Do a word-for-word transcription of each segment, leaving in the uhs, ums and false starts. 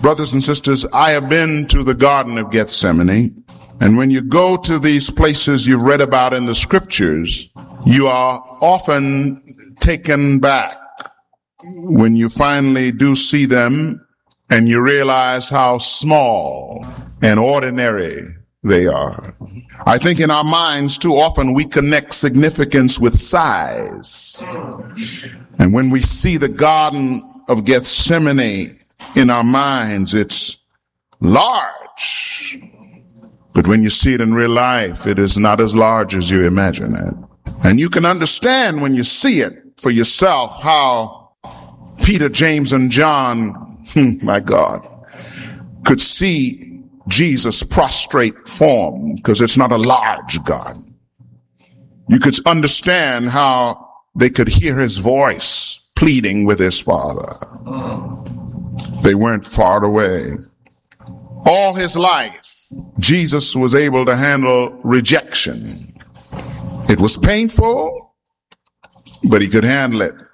Brothers and sisters, I have been to the Garden of Gethsemane, and when you go to these places you've read about in the scriptures, you are often taken back when you finally do see them and you realize how small and ordinary they are. I think in our minds too often we connect significance with size. And when we see the Garden of Gethsemane in our minds, it's large. But when you see it in real life, it is not as large as you imagine it. And you can understand when you see it for yourself how Peter, James, and John, my God, could see Jesus' prostrate form, because it's not a large God. You could understand how they could hear his voice pleading with his Father. They weren't far away. All his life, Jesus was able to handle rejection. It was painful, but he could handle it.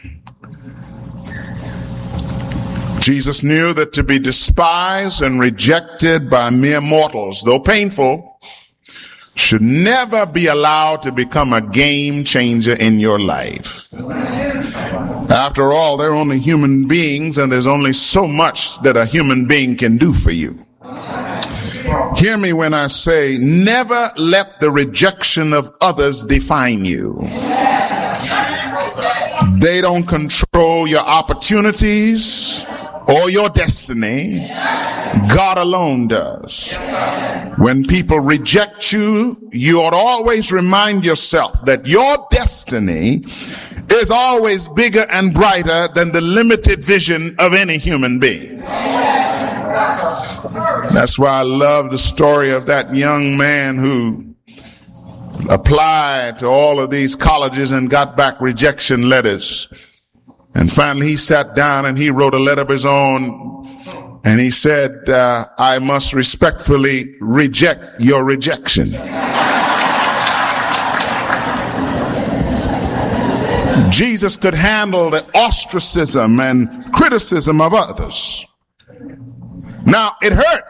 Jesus knew that to be despised and rejected by mere mortals, though painful, should never be allowed to become a game changer in your life. After all, they're only human beings, and there's only so much that a human being can do for you. Hear me when I say, never let the rejection of others define you. They don't control your opportunities or your destiny. God alone does. When people reject you, you ought to always remind yourself that your destiny is always bigger and brighter than the limited vision of any human being. That's why I love the story of that young man who applied to all of these colleges and got back rejection letters. And finally he sat down and he wrote a letter of his own, and he said, uh, I must respectfully reject your rejection. Jesus could handle the ostracism and criticism of others. Now, it hurt,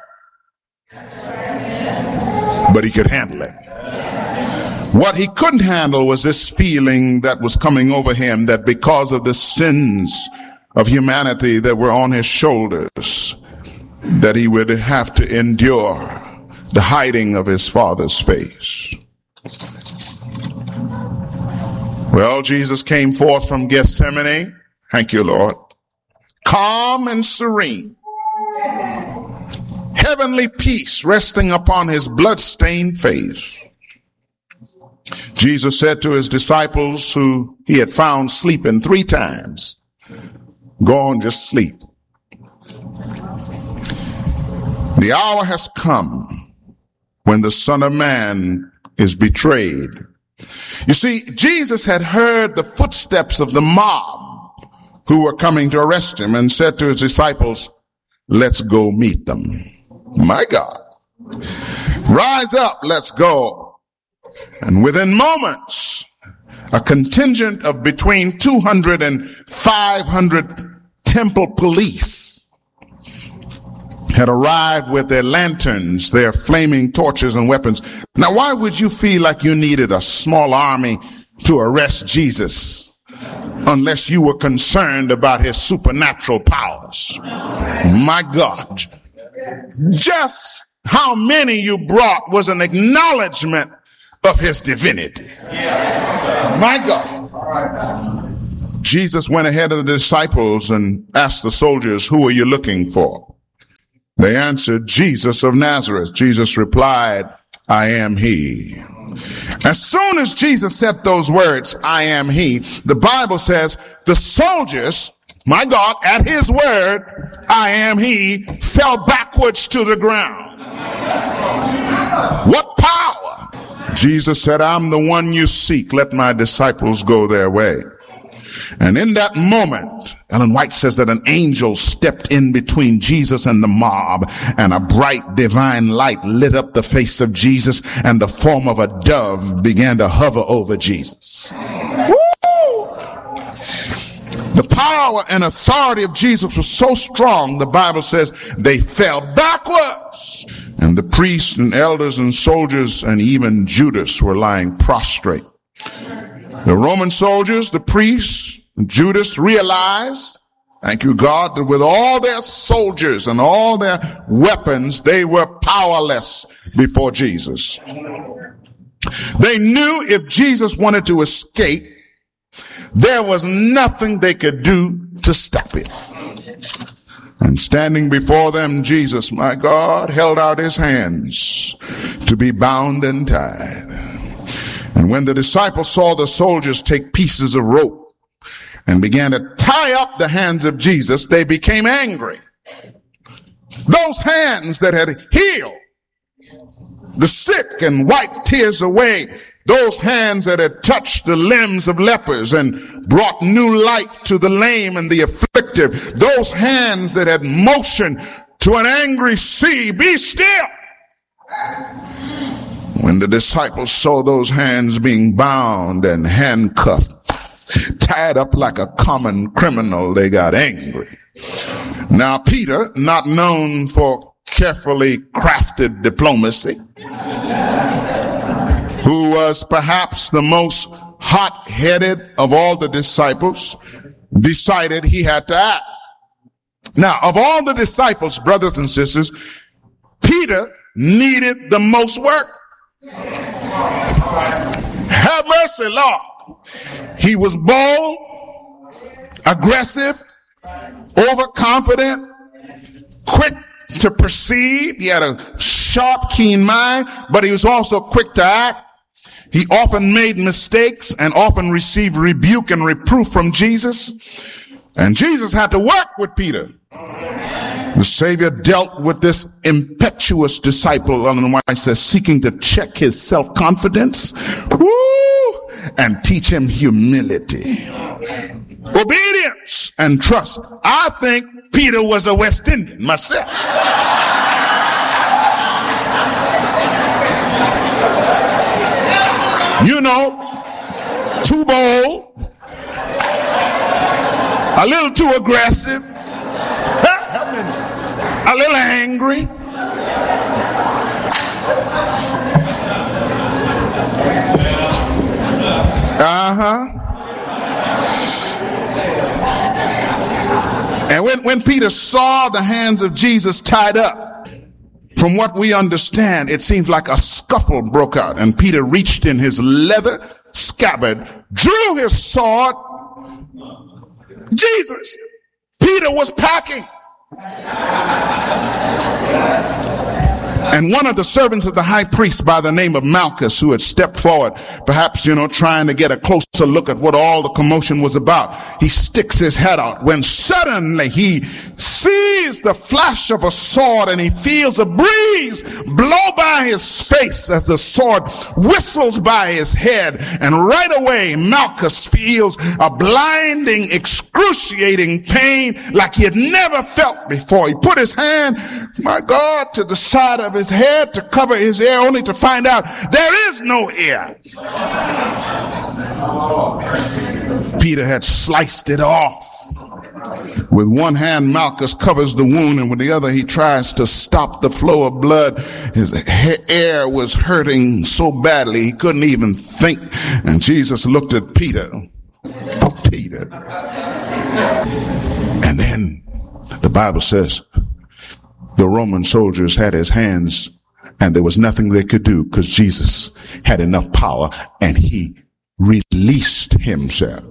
but he could handle it. What he couldn't handle was this feeling that was coming over him, that because of the sins of humanity that were on his shoulders, that he would have to endure the hiding of his Father's face. Well, Jesus came forth from Gethsemane, thank you, Lord, calm and serene, heavenly peace resting upon his blood-stained face. Jesus said to his disciples, who he had found sleeping three times, go on, just sleep. The hour has come when the Son of Man is betrayed. You see, Jesus had heard the footsteps of the mob who were coming to arrest him, and said to his disciples, let's go meet them. My God. Rise up, let's go. And within moments, a contingent of between two hundred and five hundred temple police had arrived with their lanterns, their flaming torches and weapons. Now, why would you feel like you needed a small army to arrest Jesus unless you were concerned about his supernatural powers? My God. Just how many you brought was an acknowledgement of his divinity. My God. Jesus went ahead of the disciples and asked the soldiers, who are you looking for? They answered, Jesus of Nazareth. Jesus replied, I am he. As soon as Jesus said those words, I am he, the Bible says the soldiers, my God, at his word, I am he, fell backwards to the ground. What power? Jesus said, I'm the one you seek. Let my disciples go their way. And in that moment, Ellen White says that an angel stepped in between Jesus and the mob, and a bright divine light lit up the face of Jesus, and the form of a dove began to hover over Jesus. Woo! The power and authority of Jesus was so strong, the Bible says they fell backwards. And the priests and elders and soldiers and even Judas were lying prostrate. The Roman soldiers, the priests, and Judas realized, thank you, God, that with all their soldiers and all their weapons, they were powerless before Jesus. They knew if Jesus wanted to escape, there was nothing they could do to stop it. And standing before them, Jesus, my God, held out his hands to be bound and tied. And when the disciples saw the soldiers take pieces of rope and began to tie up the hands of Jesus, they became angry. Those hands that had healed the sick and wiped tears away, those hands that had touched the limbs of lepers and brought new light to the lame and the afflicted, those hands that had motioned to an angry sea, be still. When the disciples saw those hands being bound and handcuffed, tied up like a common criminal, they got angry. Now Peter, not known for carefully crafted diplomacy, who was perhaps the most hot-headed of all the disciples, decided he had to act. Now, of all the disciples, brothers and sisters, Peter needed the most work. Have mercy, Lord. He was bold, aggressive, overconfident, quick to perceive. He had a sharp, keen mind, but he was also quick to act. He often made mistakes and often received rebuke and reproof from Jesus. And Jesus had to work with Peter. The Savior dealt with this impetuous disciple, Ellen White says, seeking to check his self-confidence, woo, and teach him humility, obedience, and trust. I think Peter was a West Indian myself. You know, too bold, a little too aggressive, a little angry. Uh-huh. And when, when Peter saw the hands of Jesus tied up, from what we understand, it seems like a scuffle broke out, and Peter reached in his leather scabbard, drew his sword. Jesus, Peter was packing. And one of the servants of the high priest by the name of Malchus, who had stepped forward, perhaps, you know, trying to get a closer look at what all the commotion was about, he sticks his head out when suddenly he sees the flash of a sword and he feels a breeze blow by his face as the sword whistles by his head. And right away, Malchus feels a blinding, excruciating pain like he had never felt before. He put his hand, my God, to the side of his head to cover his ear, only to find out there is no ear. Peter had sliced it off. With one hand, Malchus covers the wound, and with the other, he tries to stop the flow of blood. His ear was hurting so badly, he couldn't even think. And Jesus looked at Peter. Peter. And then the Bible says the Roman soldiers had his hands, and there was nothing they could do because Jesus had enough power, and he released himself.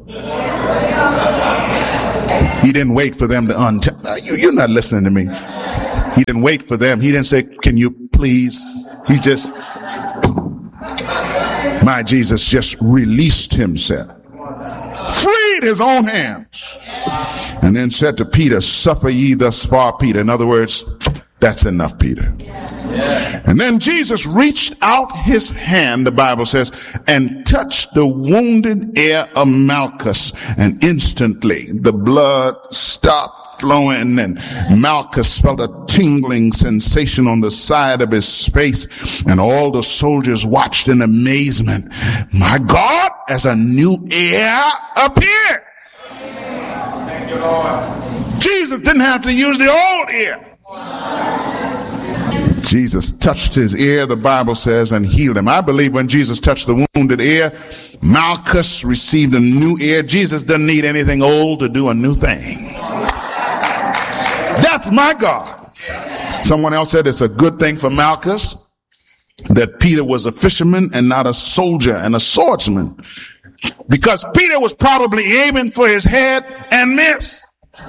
He didn't wait for them to untie. You, you're not listening to me. He didn't wait for them. He didn't say, can you please? He just, my Jesus just released himself, freed his own hands, and then said to Peter, suffer ye thus far, Peter. In other words, that's enough, Peter. And then Jesus reached out his hand, the Bible says, and touched the wounded ear of Malchus. And instantly the blood stopped flowing, and Malchus felt a tingling sensation on the side of his face. And all the soldiers watched in amazement. My God, as a new ear appeared. Jesus didn't have to use the old ear. Jesus touched his ear, the Bible says, and healed him. I believe when Jesus touched the wounded ear, Malchus received a new ear. Jesus doesn't need anything old to do a new thing. That's my God. Someone else said it's a good thing for Malchus that Peter was a fisherman and not a soldier and a swordsman, because Peter was probably aiming for his head and missed.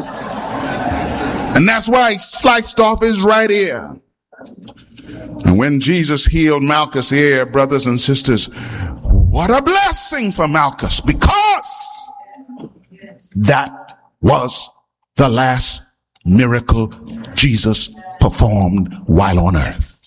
And that's why he sliced off his right ear. And when Jesus healed Malchus' ear, brothers and sisters, what a blessing for Malchus, because that was the last miracle Jesus performed while on earth.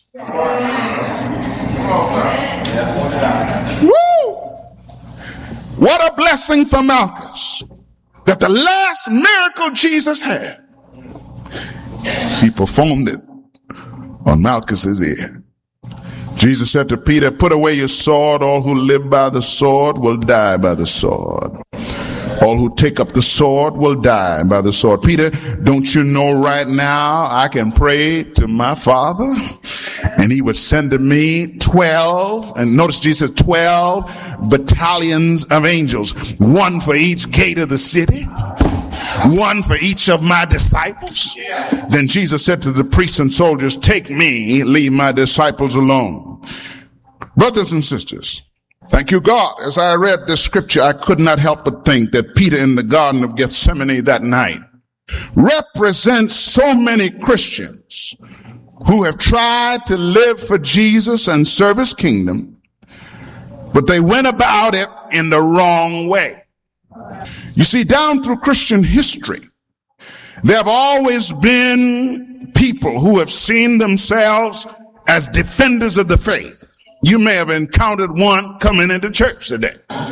Woo! What a blessing for Malchus that the last miracle Jesus had, he performed it on Malchus's ear. Jesus said to Peter, put away your sword. All who live by the sword will die by the sword. All who take up the sword will die by the sword. Peter, don't you know right now I can pray to my Father and he would send to me twelve, and notice Jesus said twelve battalions of angels, one for each gate of the city, one for each of my disciples. Then Jesus said to the priests and soldiers, take me, leave my disciples alone. Brothers and sisters, thank you, God. As I read this scripture, I could not help but think that Peter in the Garden of Gethsemane that night represents so many Christians who have tried to live for Jesus and serve his kingdom, but they went about it in the wrong way. You see, down through Christian history, there have always been people who have seen themselves as defenders of the faith. You may have encountered one coming into church today.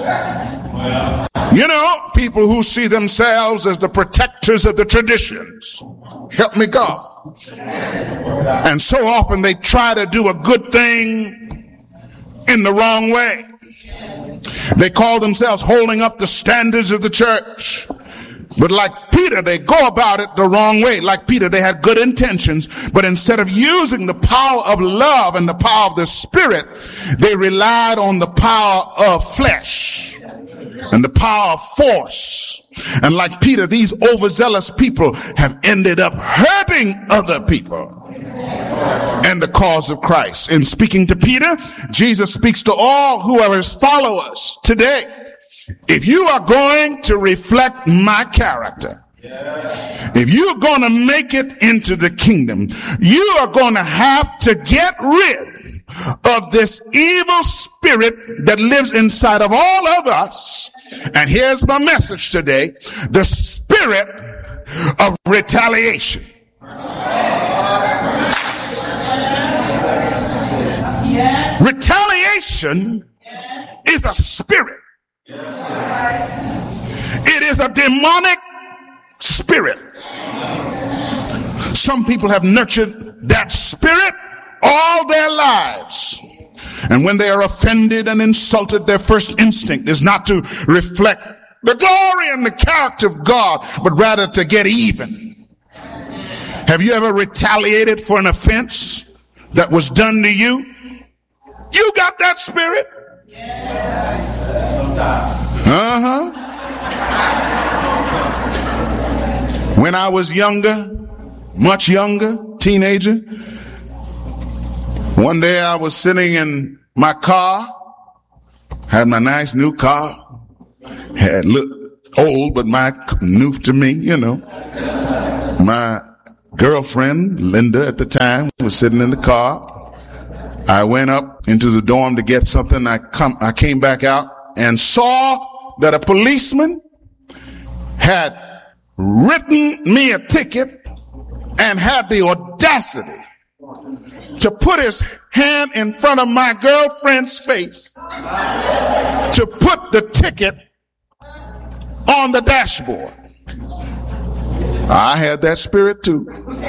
You know, people who see themselves as the protectors of the traditions. Help me, God. And so often they try to do a good thing in the wrong way. They call themselves holding up the standards of the church. But like Peter, they go about it the wrong way. Like Peter, they had good intentions, but instead of using the power of love and the power of the Spirit, they relied on the power of flesh and the power of force. And like Peter, these overzealous people have ended up hurting other people and the cause of Christ. In speaking to Peter, Jesus speaks to all who are his followers today. If you are going to reflect my character, if you're going to make it into the kingdom, you are going to have to get rid of this evil spirit that lives inside of all of us. And here's my message today: the spirit of retaliation. Yes. Retaliation is a spirit. It is a demonic spirit. Some people have nurtured that spirit all their lives. And when they are offended and insulted, their first instinct is not to reflect the glory and the character of God, but rather to get even. Have you ever retaliated for an offense that was done to you? You got that spirit. Yeah. Sometimes. Uh-huh. When I was younger, much younger, teenager, one day I was sitting in my car, had my nice new car, had looked old, but my new to me, you know. My girlfriend, Linda, at the time, was sitting in the car. I went up into the dorm to get something. I come, I came back out and saw that a policeman had written me a ticket and had the audacity to put his hand in front of my girlfriend's face to put the ticket on the dashboard. I had that spirit too.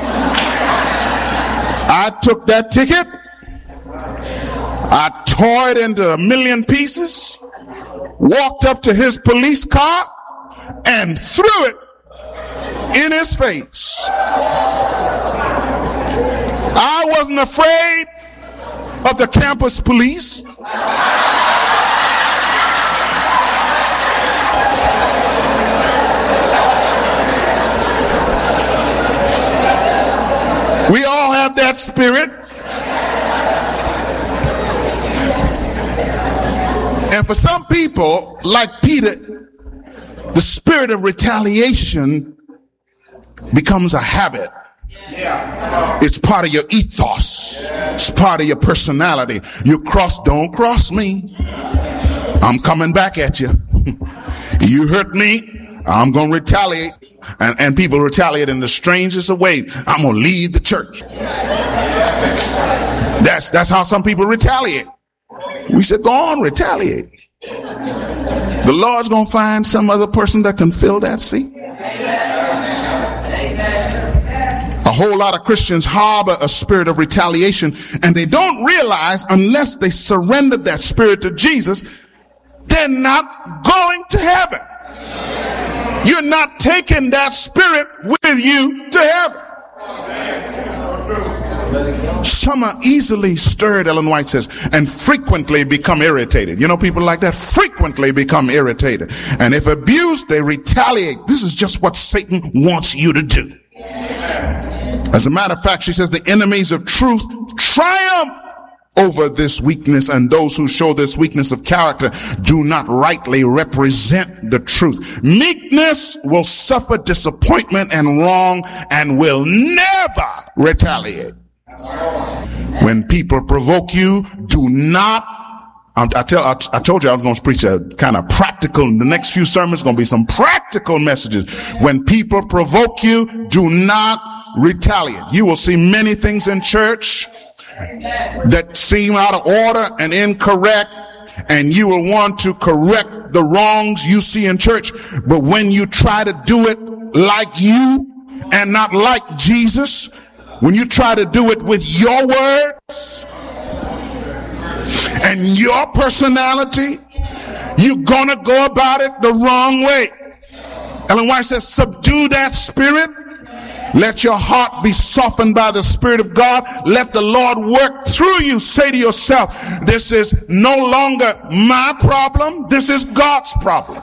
I took that ticket, I tore it into a million pieces, walked up to his police car and threw it in his face. I wasn't afraid of the campus police. We all have that spirit. And for some people, like Peter, the spirit of retaliation becomes a habit. It's part of your ethos. It's part of your personality. You cross, don't cross me. I'm coming back at you. You hurt me, I'm going to retaliate. And, and people retaliate in the strangest of ways. I'm going to leave the church. That's, that's how some people retaliate. We said, go on, retaliate. The Lord's going to find some other person that can fill that seat. A whole lot of Christians harbor a spirit of retaliation, and they don't realize unless they surrender that spirit to Jesus, they're not going to heaven. You're not taking that spirit with you to heaven. Some are easily stirred, Ellen White says, and frequently become irritated. You know people like that? Frequently become irritated. And if abused, they retaliate. This is just what Satan wants you to do. As a matter of fact, she says the enemies of truth triumph over this weakness, and those who show this weakness of character do not rightly represent the truth. Meekness will suffer disappointment and wrong and will never retaliate. When people provoke you, do not I, I tell, I, I told you I was going to preach a kind of practical, the next few sermons going to be some practical messages. When people provoke you, do not retaliate. You will see many things in church that seem out of order and incorrect, and you will want to correct the wrongs you see in church. But when you try to do it like you and not like Jesus, when you try to do it with your words and your personality, you're gonna go about it the wrong way. Ellen White says, subdue that spirit. Let your heart be softened by the Spirit of God. Let the Lord work through you. Say to yourself, this is no longer my problem. This is God's problem.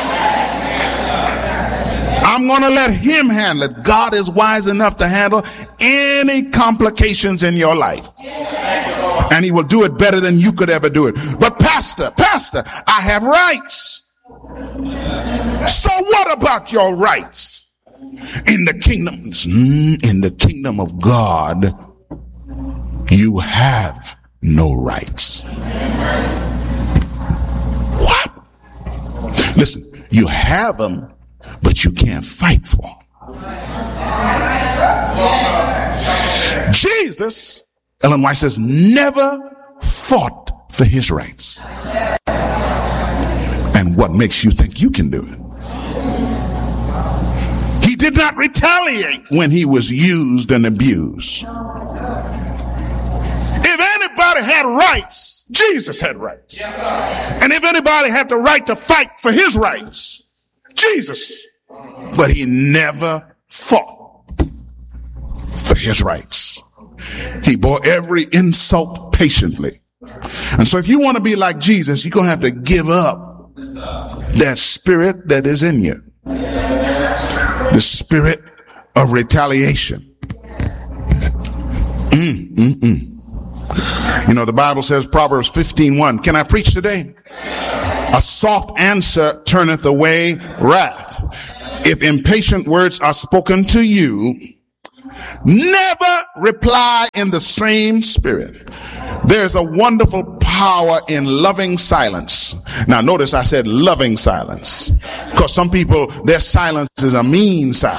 I'm going to let him handle it. God is wise enough to handle any complications in your life. And he will do it better than you could ever do it. But pastor, pastor, I have rights. So what about your rights? In the kingdom, in the kingdom of God, you have no rights. What? Listen, you have them, but you can't fight for them. Jesus, Ellen White says, never fought for his rights. And what makes you think you can do it? He did not retaliate when he was used and abused. If anybody had rights, Jesus had rights. Yes, and if anybody had the right to fight for his rights, Jesus. But he never fought for his rights. He bore every insult patiently. And so if you want to be like Jesus, you're going to have to give up that spirit that is in you. The spirit of retaliation. Mm, mm, mm. You know, the Bible says, Proverbs fifteen one. Can I preach today? A soft answer turneth away wrath. If impatient words are spoken to you, never reply in the same spirit. There's a wonderful power in loving silence. Now notice I said loving silence, because some people, their silence is a mean silence.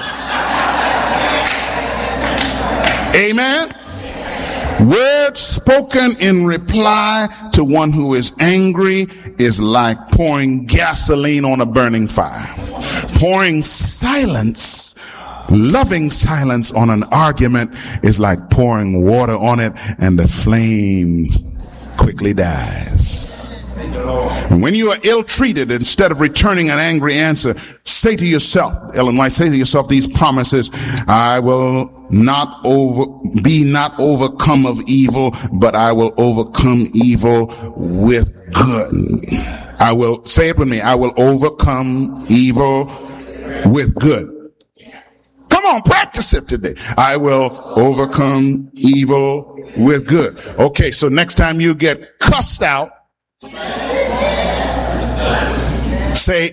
Amen. Words spoken in reply to one who is angry is like pouring gasoline on a burning fire. Pouring silence, loving silence on an argument is like pouring water on it, and the flame quickly dies. When you are ill-treated, instead of returning an angry answer, say to yourself, Ellen White, say to yourself these promises: I will not over, be not overcome of evil, but I will overcome evil with good. I will, say it with me, I will overcome evil with good. Come on, practice it today. I will overcome evil with good. Okay, so next time you get cussed out, say,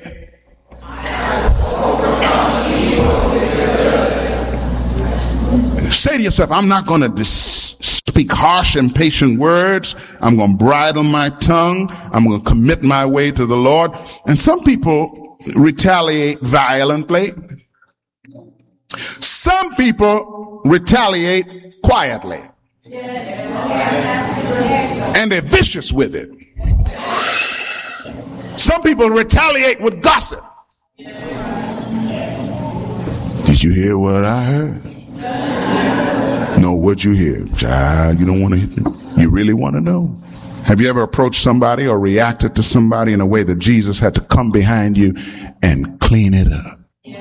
say to yourself, I'm not going to dis- speak harsh, impatient words. I'm going to bridle my tongue. I'm going to commit my way to the Lord. And some people retaliate violently. Some people retaliate quietly. And they're vicious with it. Some people retaliate with gossip. Did you hear what I heard? No, what'd you hear? Child, you don't want to hear. You really want to know? Have you ever approached somebody or reacted to somebody in a way that Jesus had to come behind you and clean it up?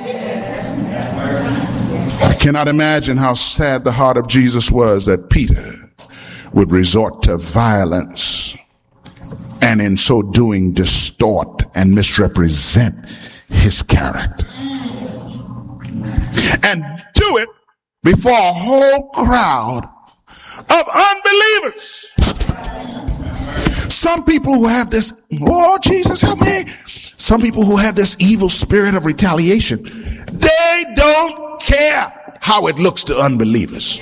I cannot imagine how sad the heart of Jesus was that Peter would resort to violence and in so doing distort and misrepresent his character. And do it before a whole crowd of unbelievers. Some people who have this, oh, Jesus, help me. Some people who have this evil spirit of retaliation, they don't care how it looks to unbelievers.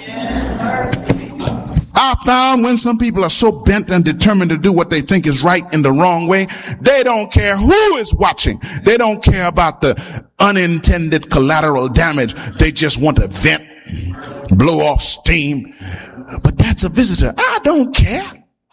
I found when some people are so bent and determined to do what they think is right in the wrong way, they don't care who is watching. They don't care about the unintended collateral damage. They just want to vent, blow off steam. But that's a visitor. I don't care.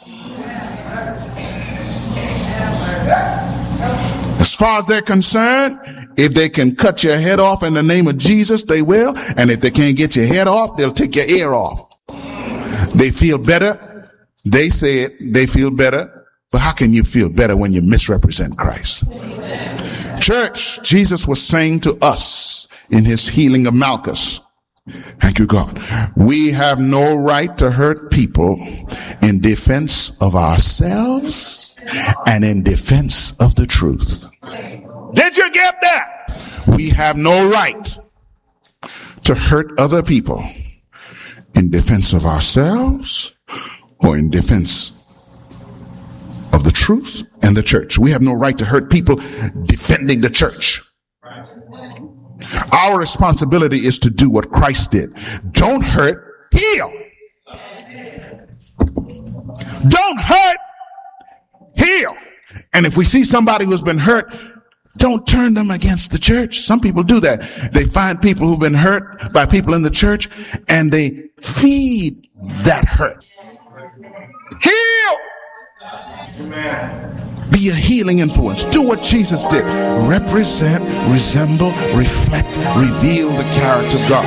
As far as they're concerned, if they can cut your head off in the name of Jesus, they will. And if they can't get your head off, they'll take your ear off. They feel better. They say it. They feel better. But how can you feel better when you misrepresent Christ? Church, Jesus was saying to us in his healing of Malchus, thank you, God, we have no right to hurt people in defense of ourselves and in defense of the truth. Did you get that? We have no right to hurt other people in defense of ourselves or in defense of the truth and the church. We have no right to hurt people defending the church. Our responsibility is to do what Christ did. Don't hurt, heal. Don't hurt, heal. And if we see somebody who's been hurt, don't turn them against the church. Some people do that. They find people who've been hurt by people in the church and they feed that hurt. Heal. Be a healing influence. Do what Jesus did. Represent, resemble, reflect, reveal the character of God.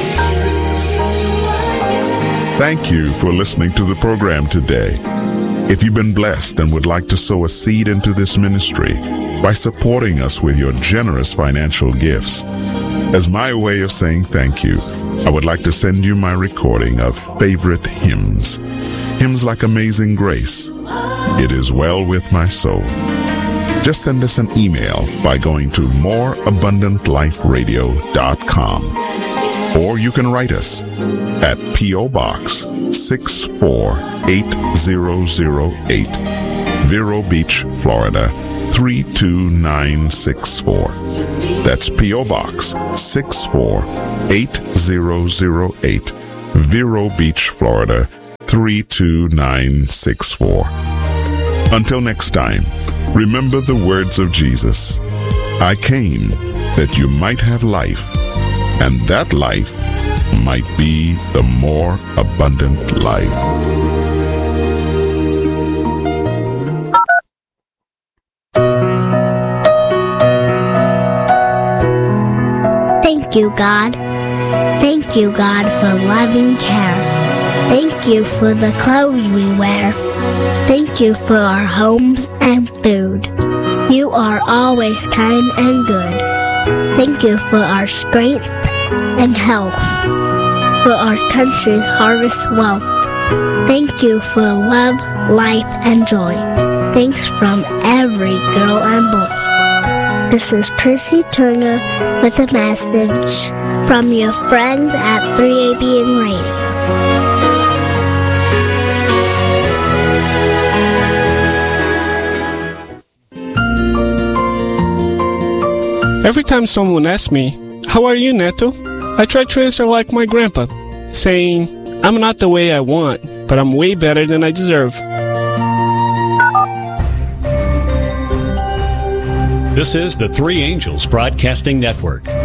Thank you for listening to the program today. If you've been blessed and would like to sow a seed into this ministry by supporting us with your generous financial gifts, as my way of saying thank you, I would like to send you my recording of favorite hymns. Hymns like Amazing Grace, It Is Well With My Soul. Just send us an email by going to more abundant life radio dot com. Or you can write us at P O Box six four eight zero zero eight, Vero Beach, Florida three two nine six four. That's P O Box six four eight zero zero eight, Vero Beach, Florida three two nine six four. Until next time, remember the words of Jesus. I came that you might have life, and that life might be the more abundant life. Thank you, God. Thank you, God, for loving care. Thank you for the clothes we wear. Thank you for our homes and food. You are always kind and good. Thank you for our strength and health, for our country's harvest wealth. Thank you for love, life, and joy. Thanks from every girl and boy. This is Chrissy Turner with a message from your friends at three A B N Radio. Every time someone asks me, "How are you, Neto?" I try to answer like my grandpa, saying, "I'm not the way I want, but I'm way better than I deserve." This is the Three Angels Broadcasting Network,